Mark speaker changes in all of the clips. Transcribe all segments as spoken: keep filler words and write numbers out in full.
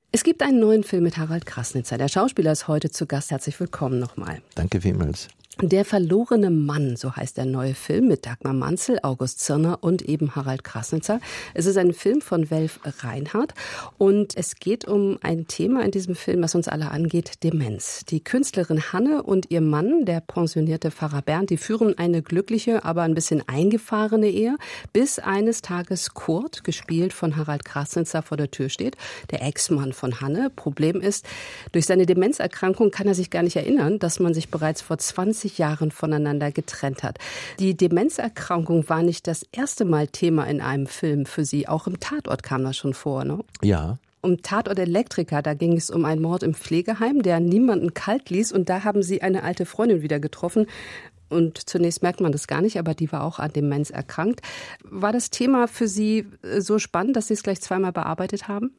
Speaker 1: Es gibt einen neuen Film mit Harald Krasnitzer. Der Schauspieler ist heute zu Gast. Herzlich willkommen nochmal.
Speaker 2: Danke vielmals.
Speaker 1: Der verlorene Mann, so heißt der neue Film mit Dagmar Manzel, August Zirner und eben Harald Krasnitzer. Es ist ein Film von Welf Reinhardt und es geht um ein Thema in diesem Film, was uns alle angeht, Demenz. Die Künstlerin Hanne und ihr Mann, der pensionierte Pfarrer Bernd, die führen eine glückliche, aber ein bisschen eingefahrene Ehe, bis eines Tages Kurt, gespielt von Harald Krasnitzer, vor der Tür steht, der Ex-Mann von Hanne. Problem ist, durch seine Demenzerkrankung kann er sich gar nicht erinnern, dass man sich bereits vor zwanzig Jahren voneinander getrennt hat. Die Demenzerkrankung war nicht das erste Mal Thema in einem Film für Sie. Auch im Tatort kam das schon vor, ne?
Speaker 2: Ja.
Speaker 1: Um Tatort Elektriker, da ging es um einen Mord im Pflegeheim, der niemanden kalt ließ. Und da haben Sie eine alte Freundin wieder getroffen. Und zunächst merkt man das gar nicht, aber die war auch an Demenz erkrankt. War das Thema für Sie so spannend, dass Sie es gleich zweimal bearbeitet haben?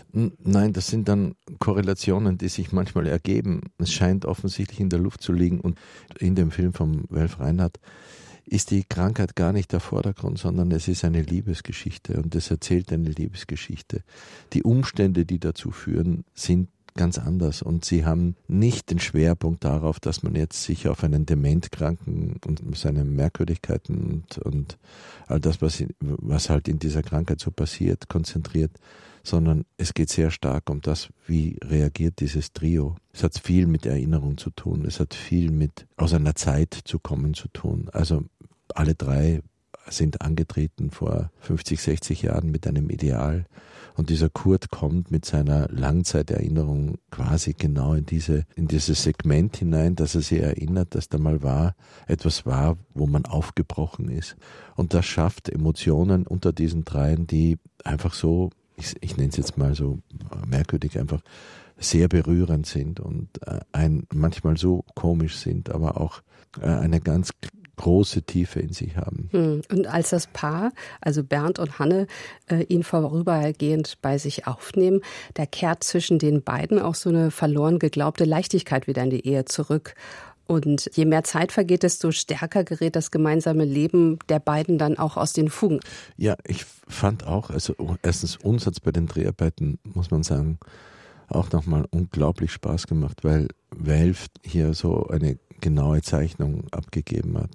Speaker 2: Nein, das sind dann Korrelationen, die sich manchmal ergeben. Es scheint offensichtlich in der Luft zu liegen. Und in dem Film von Welf Reinhardt ist die Krankheit gar nicht der Vordergrund, sondern es ist eine Liebesgeschichte und es erzählt eine Liebesgeschichte. Die Umstände, die dazu führen, sind ganz anders und sie haben nicht den Schwerpunkt darauf, dass man jetzt sich auf einen Dementkranken und seine Merkwürdigkeiten und, und all das, was, was halt in dieser Krankheit so passiert, konzentriert, sondern es geht sehr stark um das, wie reagiert dieses Trio. Es hat viel mit Erinnerung zu tun, es hat viel mit aus einer Zeit zu kommen zu tun. Also alle drei sind angetreten vor fünfzig, sechzig Jahren mit einem Ideal. Und dieser Kurt kommt mit seiner Langzeiterinnerung quasi genau in diese, in dieses Segment hinein, dass er sich erinnert, dass da mal war, etwas war, wo man aufgebrochen ist. Und das schafft Emotionen unter diesen dreien, die einfach so, ich, ich nenne es jetzt mal so merkwürdig, einfach sehr berührend sind und ein, manchmal so komisch sind, aber auch eine ganz große Tiefe in sich haben.
Speaker 1: Und als das Paar, also Bernd und Hanne, äh, ihn vorübergehend bei sich aufnehmen, da kehrt zwischen den beiden auch so eine verloren geglaubte Leichtigkeit wieder in die Ehe zurück. Und je mehr Zeit vergeht, desto stärker gerät das gemeinsame Leben der beiden dann auch aus den Fugen.
Speaker 2: Ja, ich fand auch, also erstens uns hat es bei den Dreharbeiten, muss man sagen, auch nochmal unglaublich Spaß gemacht, weil Welf hier so eine genaue Zeichnung abgegeben hat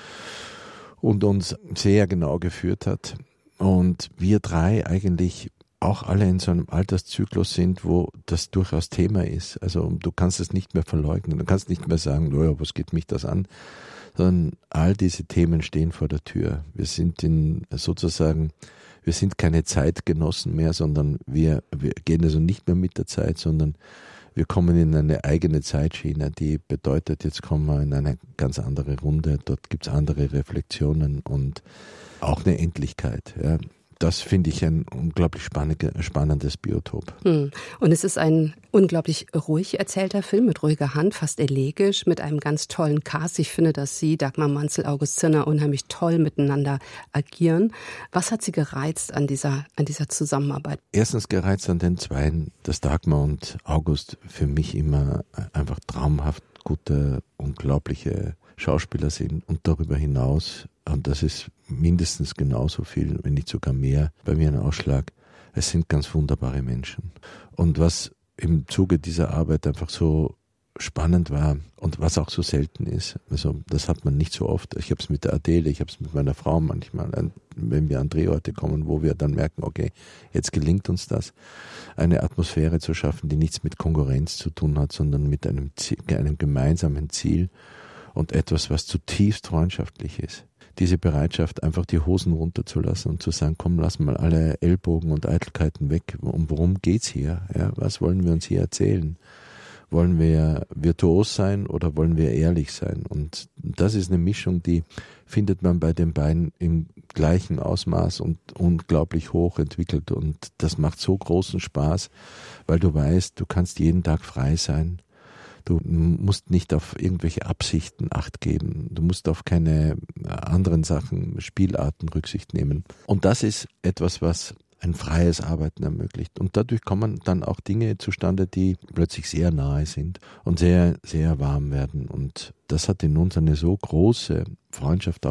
Speaker 2: und uns sehr genau geführt hat. Und wir drei eigentlich auch alle in so einem Alterszyklus sind, wo das durchaus Thema ist. Also du kannst es nicht mehr verleugnen, du kannst nicht mehr sagen, naja, was geht mich das an? Sondern all diese Themen stehen vor der Tür. Wir sind in sozusagen, wir sind keine Zeitgenossen mehr, sondern wir, wir gehen also nicht mehr mit der Zeit, sondern wir kommen in eine eigene Zeitschiene, die bedeutet, jetzt kommen wir in eine ganz andere Runde, dort gibt es andere Reflexionen und auch eine Endlichkeit. Ja. Das finde ich ein unglaublich spannendes Biotop.
Speaker 1: Hm. Und es ist ein unglaublich ruhig erzählter Film mit ruhiger Hand, fast elegisch, mit einem ganz tollen Cast. Ich finde, dass Sie, Dagmar Manzel, August Zirner, unheimlich toll miteinander agieren. Was hat Sie gereizt an dieser, an dieser Zusammenarbeit?
Speaker 2: Erstens gereizt an den Zweien, dass Dagmar und August für mich immer einfach traumhaft gute, unglaubliche Schauspieler sind und darüber hinaus, und das ist mindestens genauso viel, wenn nicht sogar mehr, bei mir ein Ausschlag, es sind ganz wunderbare Menschen. Und was im Zuge dieser Arbeit einfach so spannend war und was auch so selten ist, also das hat man nicht so oft, ich habe es mit der Adele, ich habe es mit meiner Frau manchmal, wenn wir an Drehorte kommen, wo wir dann merken, okay, jetzt gelingt uns das, eine Atmosphäre zu schaffen, die nichts mit Konkurrenz zu tun hat, sondern mit einem, Ziel, einem gemeinsamen Ziel und etwas, was zutiefst freundschaftlich ist. Diese Bereitschaft, einfach die Hosen runterzulassen und zu sagen, komm, lass mal alle Ellbogen und Eitelkeiten weg. Um worum geht's hier? Ja, was wollen wir uns hier erzählen? Wollen wir virtuos sein oder wollen wir ehrlich sein? Und das ist eine Mischung, die findet man bei den beiden im gleichen Ausmaß und unglaublich hoch entwickelt. Und das macht so großen Spaß, weil du weißt, du kannst jeden Tag frei sein. Du musst nicht auf irgendwelche Absichten Acht geben. Du musst auf keine anderen Sachen, Spielarten Rücksicht nehmen. Und das ist etwas, was ein freies Arbeiten ermöglicht. Und dadurch kommen dann auch Dinge zustande, die plötzlich sehr nahe sind und sehr, sehr warm werden. Und das hat in uns eine so große Freundschaft